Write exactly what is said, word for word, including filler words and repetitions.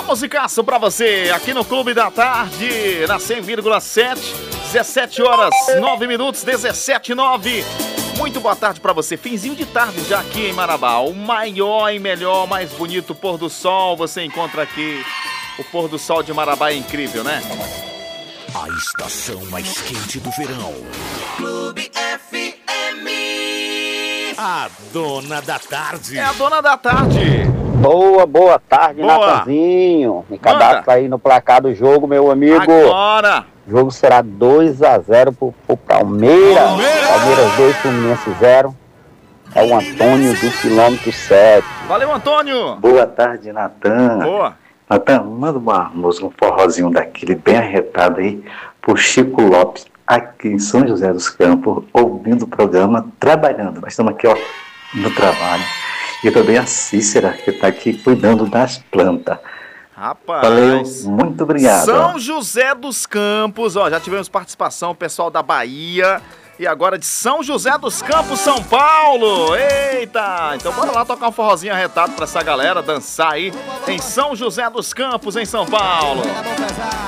musicaço pra você aqui no Clube da Tarde, na cem vírgula sete, dezessete horas, nove minutos, dezessete e nove. Muito boa tarde pra você, finzinho de tarde já aqui em Marabá. O maior e melhor, mais bonito pôr do sol você encontra aqui. O pôr do sol de Marabá é incrível, né? A estação mais quente do verão. Clube F M. A dona da tarde. É a dona da tarde. Boa, boa tarde, Boa. Natanzinho. Me cadastra aí no placar do jogo, meu amigo. Agora. O jogo será dois a zero pro, pro Palmeiras. Palmeiras. Palmeiras dois, Fluminense zero. É o Antônio do quilômetro sete. Valeu, Antônio. Boa tarde, Natan. Boa. Natan, manda uma música, um forrozinho daquele bem arretado aí pro Chico Lopes, aqui em São José dos Campos, ouvindo o programa, trabalhando. Nós estamos aqui, ó, no trabalho. E também a Cícera, que está aqui cuidando das plantas. Rapaz. Valeu, muito obrigado. São José dos Campos, ó, já tivemos participação, pessoal da Bahia. E agora de São José dos Campos, São Paulo. Eita! Então bora lá tocar um forrozinho arretado pra essa galera dançar aí em São José dos Campos, em São Paulo.